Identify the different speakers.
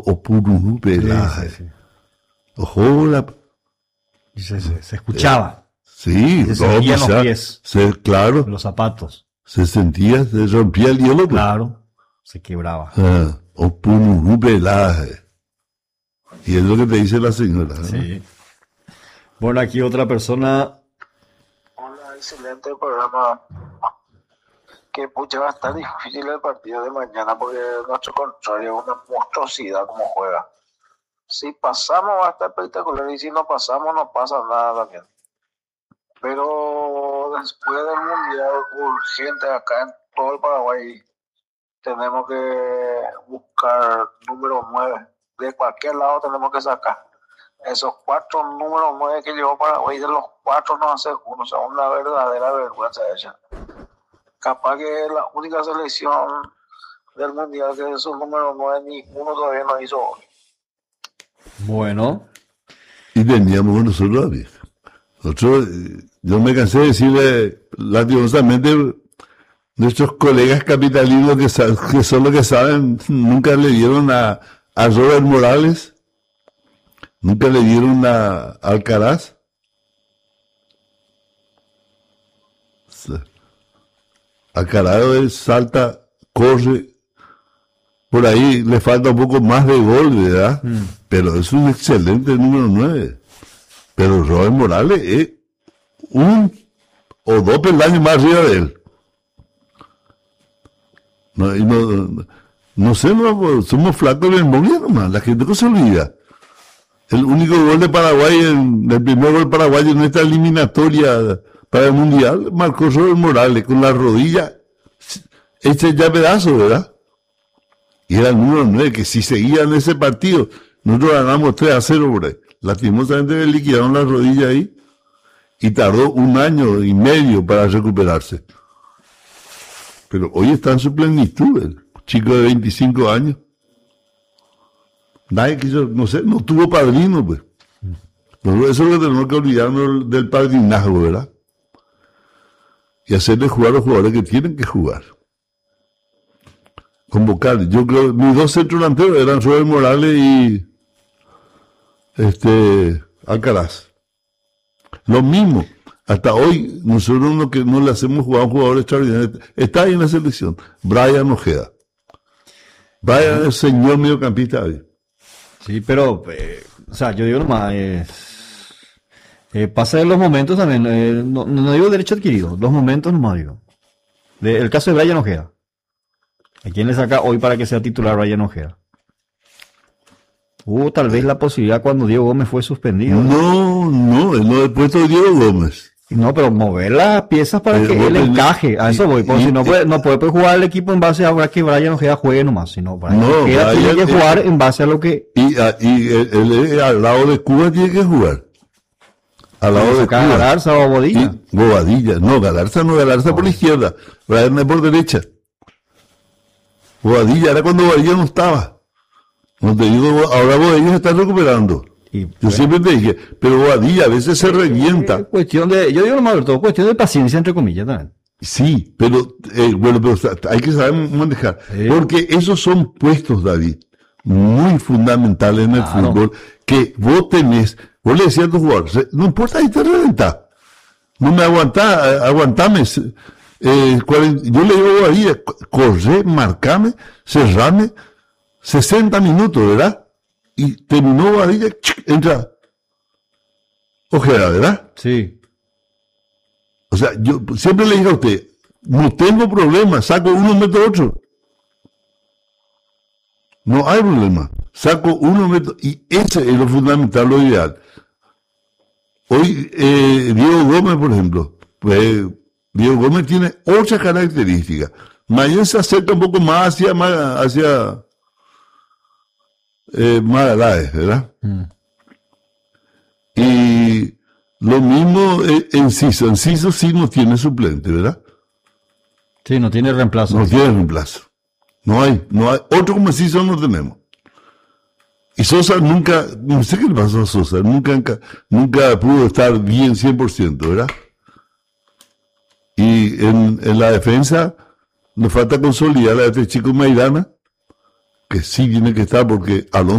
Speaker 1: o Pururupe,
Speaker 2: Sí.
Speaker 1: ojo,
Speaker 2: Y se escuchaba.
Speaker 1: sí,
Speaker 2: Se sentían los pies.
Speaker 1: Claro,
Speaker 2: Los zapatos.
Speaker 1: se sentía, se rompía el hielo. Pues.
Speaker 2: Claro. Se quebraba.
Speaker 1: O Pururupe, y es lo que te dice la señora. ¿No?
Speaker 2: Sí. Bueno, aquí otra persona.
Speaker 3: Hola, excelente programa. Que pucha, va a estar difícil el partido de mañana porque nuestro contrario es una monstruosidad como juega. Si pasamos va a estar espectacular y si no pasamos no pasa nada también. Pero después del mundial urgente acá en todo el Paraguay tenemos que buscar número 9. De cualquier lado tenemos que sacar. Esos 4 números 9 que llevó Paraguay, de los 4 no hace uno, o sea, una verdadera vergüenza ella. Capaz que la única selección del mundial que esos números 9 ni uno todavía no hizo hoy.
Speaker 2: Bueno.
Speaker 1: Y teníamos nosotros, yo me cansé de decirle lastimosamente, nuestros colegas capitalinos que son los que saben, nunca le dieron a Robert Morales, nunca le dieron a Alcaraz. Alcaraz salta, corre, por ahí le falta un poco más de gol, ¿verdad? Pero es un excelente número 9. Pero Robert Morales es un o 2 peldaños más arriba de él. No sé, somos flacos de memoria nomás, la gente no se olvida. El único gol de Paraguay, el primer gol paraguayo en esta eliminatoria para el Mundial, marcó Robert Morales con la rodilla hecha ya pedazo, ¿verdad? Y era el número 9, que si seguía en ese partido, nosotros ganamos 3-0 por ahí. Lastimosamente le liquidaron la rodilla ahí y tardó 1 año y medio para recuperarse. Pero hoy está en su plenitud, el chico de 25 años. Nadie quiso, no sé, no tuvo padrino, pues. Pero eso es lo que tenemos que olvidarnos del padrinazgo, ¿verdad? Y hacerle jugar a los jugadores que tienen que jugar. Convocar. Yo creo, mis 2 centrodelanteros eran Robert Morales y Alcaraz. Lo mismo. Hasta hoy, nosotros no le hacemos jugar a un jugador extraordinario. Está ahí en la selección. Brian Ojeda. Brian es el señor mediocampista ahí.
Speaker 2: Sí, pero, o sea, yo digo nomás, pasa de los momentos también, no digo derecho adquirido, los momentos nomás digo. El caso de Brian Ojeda. ¿A quién le saca hoy para que sea titular Brian Ojeda? Hubo tal vez la posibilidad cuando Diego Gómez fue suspendido.
Speaker 1: No, él no ha puesto Diego Gómez.
Speaker 2: No, pero mover las piezas para que él encaje, a eso voy, porque si no puede jugar el equipo en base a que Brian Ojeda juegue nomás, sino Brian Ojeda tiene que jugar en base a lo que...
Speaker 1: Y él al lado de Cuba tiene que jugar. Al lado de Cuba.
Speaker 2: Galarza o Bobadilla.
Speaker 1: Bobadilla, Galarza por la izquierda, Brian es por derecha. Bobadilla era cuando Bobadilla no estaba. No te digo, ahora Bobadilla se está recuperando. Yo siempre te dije, pero Bobadilla a veces se revienta.
Speaker 2: Yo digo lo más de todo, cuestión de paciencia, entre comillas, también.
Speaker 1: Sí, pero hay que saber manejar. Porque esos son puestos, David, muy fundamentales en el fútbol, que vos le decías a tu jugador, no importa si te reventás, no me aguantame. Yo le digo a Bobadilla, corre, marcame, cerrame, 60 minutos, ¿verdad? Y terminó Bobadilla, entra Ojeda, ¿verdad?
Speaker 2: Sí.
Speaker 1: O sea, yo siempre le dije a usted, no tengo problema, saco uno, meto otro. No hay problema, saco uno, meto, y ese es lo fundamental, lo ideal. Hoy, Diego Gómez, por ejemplo, pues Diego Gómez tiene otras características. Mañana se acerca un poco más hacia Magaláes, ¿verdad? Y lo mismo Enciso. Enciso sí no tiene suplente, ¿verdad?
Speaker 2: Sí, no tiene reemplazo.
Speaker 1: No tiene reemplazo. No hay. Otro como Enciso no tenemos. Y Sosa nunca, no sé qué le pasó a Sosa, nunca pudo estar bien 100%, ¿verdad? Y en la defensa nos falta consolidar a este chico Maidana, que sí tiene que estar porque Alonso